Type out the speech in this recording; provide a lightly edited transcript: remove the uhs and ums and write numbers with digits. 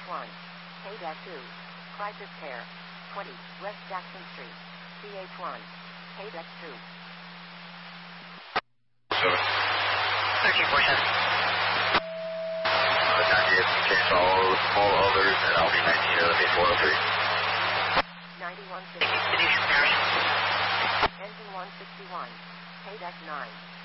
CH1, K-2, Crisis Care, 20, West Jackson Street, CH1, K-2. 1347. Change all others, and I'll be 19 elevate 403. 9160. Engine 161, K-9.